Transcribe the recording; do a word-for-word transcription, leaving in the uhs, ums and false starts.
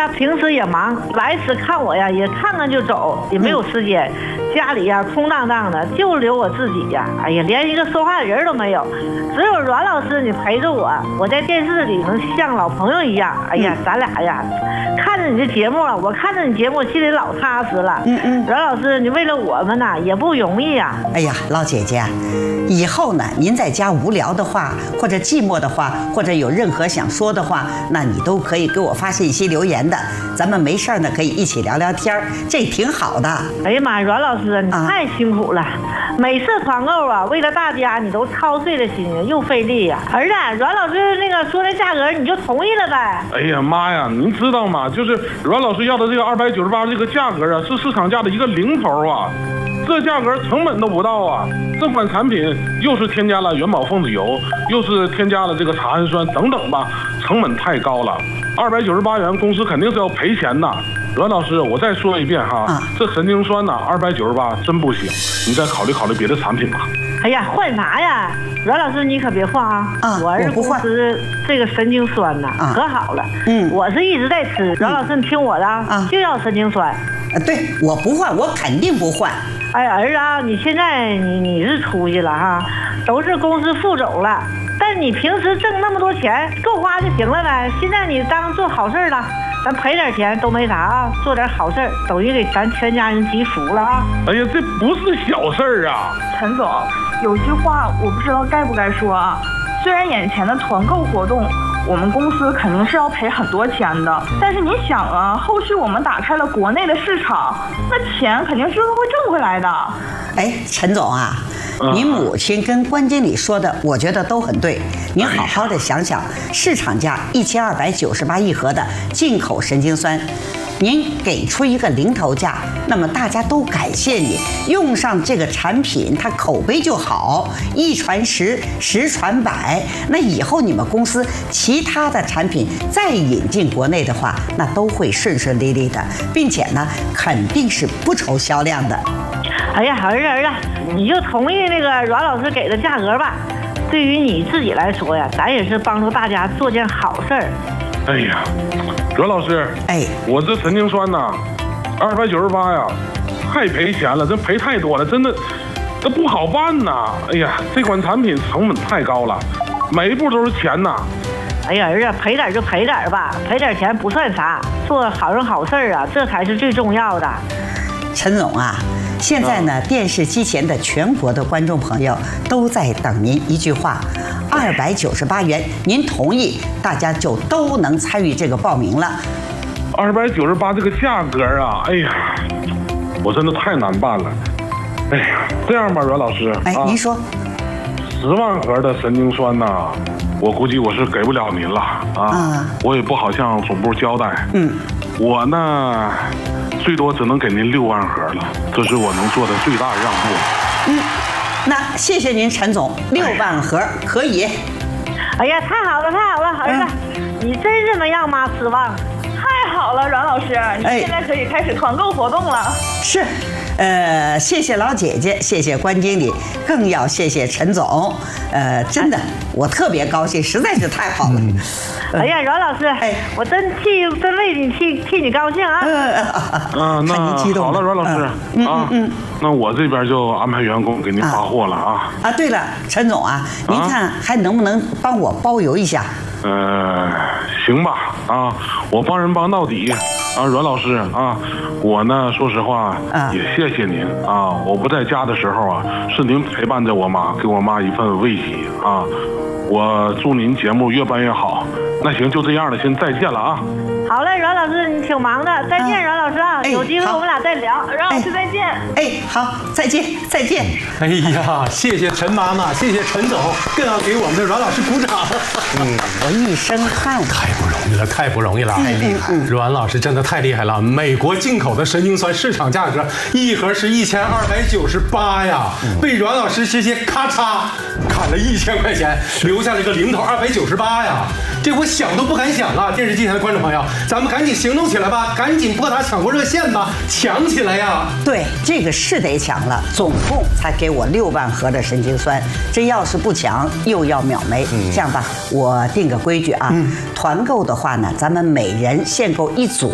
呀，平时也忙，来此看我呀，也看看就走，也没有时间。嗯、家里呀空荡荡的，就留我自己呀。哎呀，连一个说话的人都没有，只有阮老师你陪着我，我在电视里能像老朋友一样。哎呀，咱俩呀，看着你的节目啊，我看着你节目心里老踏实了。嗯嗯，阮老师，你为了我们呐，也不容易呀。 哎呀，老姐姐，以后呢，您在家无聊的话，或者寂寞的话，或者有任何想说的话，那你都可以给我发信息留言的。咱们没事呢，可以一起聊聊天，这挺好的。 哎呀妈，阮老师，你太辛苦了。啊、每次团购啊，为了大家，你都操碎了心，又费力呀。儿子，阮老师那个说的价格，你就同意了呗？ 哎呀妈呀，您知道吗？就是阮老师要的这个二百九十八这个价格啊，是市场价的一个零头啊。这价格成本都不到啊！这款产品又是添加了元宝分子油，又是添加了这个茶氨酸等等吧，成本太高了。二百九十八元，公司肯定是要赔钱的。阮老师，我再说一遍哈，啊、这神经酸呐，二百九十八真不行，你再考虑考虑别的产品吧。 哎呀，换啥呀？阮老师，你可别换啊！啊我儿子公司这个神经酸呐，啊、可好了。嗯，我是一直在吃。阮老师，你听我的啊，就要神经酸。 啊，对，我不换，我肯定不换。 哎，儿子啊，你现在你你是出息了哈，都是公司副总了，但你平时挣那么多钱够花就行了呗。现在你当做好事了，咱赔点钱都没啥啊，做点好事等于给咱全家人集福了啊。 哎呀，这不是小事啊！ 陈总，有句话我不知道该不该说啊。虽然眼前的团购活动，我们公司肯定是要赔很多钱的，但是你想啊，后续我们打开了国内的市场，那钱肯定是会挣回来的。 哎，陈总啊，您母亲跟关经理说的，我觉得都很对。您好好的想想，市场价一千二百九十八一盒的进口神经酸，您给出一个零头价，那么大家都感谢你，用上这个产品，它口碑就好，一传十，十传百。那以后你们公司其他的产品再引进国内的话，那都会顺顺利利的，并且呢，肯定是不愁销量的。 哎呀，儿子儿子，你就同意那个阮老师给的价格吧。对于你自己来说呀，咱也是帮助大家做件好事儿。 哎呀，阮老师，哎，我这神经酸呐，二百九十八呀，太赔钱了，真赔太多了，真的，这不好办呐。哎呀，这款产品成本太高了，每一步都是钱呐。 哎呀，儿子，赔点就赔点吧，赔点钱不算啥，做好人好事啊，这才是最重要的。 陈总啊，现在呢，电视机前的全国的观众朋友都在等您一句话，二百九十八元，您同意，大家就都能参与这个报名了。 二百九十八这个价格啊，哎呀，我真的太难办了。哎呀，这样吧，阮老师， 哎，您说， 十万盒的神经酸呐、啊，我估计我是给不了您了啊，啊我也不好向总部交代。嗯，我呢。最多只能给您六万盒了，这是我能做的最大让步。 嗯，那谢谢您，陈总，六万盒可以。 哎呀，太好了，太好了，儿子，嗯、你真是能让妈失望。 太好了，阮老师，你现在可以开始团购活动了。 哎、是。呃，谢谢老姐姐，谢谢关经理，更要谢谢陈总。呃，真的，我特别高兴，实在是太好了。嗯、 哎呀，阮老师，哎，我真替真为你替替你高兴啊！ 嗯啊，那好了，阮老师、嗯、啊，嗯，那我这边就安排员工给您发货了啊。 啊，对了，陈总啊，您看还能不能帮我包邮一下？ 呃，行吧，啊，我帮人帮到底。啊，阮老师啊，我呢，说实话，也谢谢您啊。我不在家的时候啊，是您陪伴着我妈，给我妈一份慰藉啊。我祝您节目越办越好。那行，就这样了，先再见了啊。 好嘞，阮老师，你挺忙的，再见，阮老师啊，哎、有机会我们俩再聊。阮老师再见。 哎，好，再见，再见。 哎呀，谢谢陈妈妈，谢谢陈总，更要给我们的阮老师鼓掌。 嗯，我一身汗， 太不容易了，太不容易了，太厉害！阮老师真的太厉害了。美国进口的神经酸市场价格一盒是一千二百九十八呀，被阮老师直接咔嚓砍了一千块钱，留下了一个零头二百九十八呀。这我想都不敢想啊！电视机前的观众朋友，咱们赶紧行动起来吧，赶紧拨打抢购热线吧，抢起来呀！ 对，这个是得抢了，总共才给我六万盒的神经酸，这要是不抢又要秒没。嗯、这样吧，我定个规矩啊，嗯、团购的话呢，咱们每人限购一组。